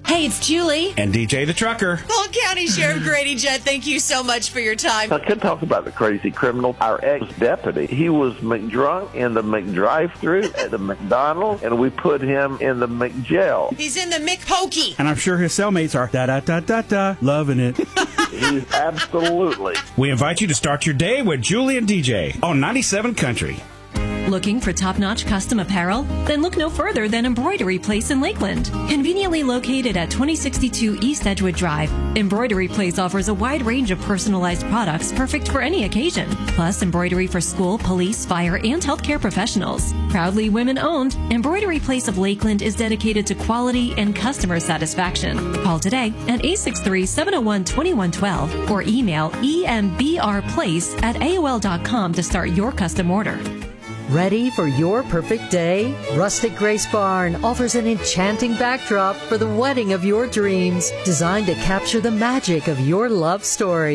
Hey, it's Julie. And DJ the Trucker. Fulton County Sheriff Grady Judd, thank you so much for your time. I could talk about the crazy criminal. Our ex-deputy, he was McDrunk in the McDrive-thru at the McDonald's, and we put him in the McJail. He's in the McPokey. And I'm sure his cellmates are da-da-da-da-da, loving it. He's absolutely. We invite you to start your day with Julie and DJ on 97 Country. Looking for top-notch custom apparel? Then look no further than Embroidery Place in Lakeland. Conveniently located at 2062 East Edgewood Drive, Embroidery Place offers a wide range of personalized products perfect for any occasion. Plus, embroidery for school, police, fire, and healthcare professionals. Proudly women-owned, Embroidery Place of Lakeland is dedicated to quality and customer satisfaction. Call today at 863-701-2112 or email embrplace@aol.com to start your custom order. Ready for your perfect day? Rustic Grace Barn offers an enchanting backdrop for the wedding of your dreams, designed to capture the magic of your love story.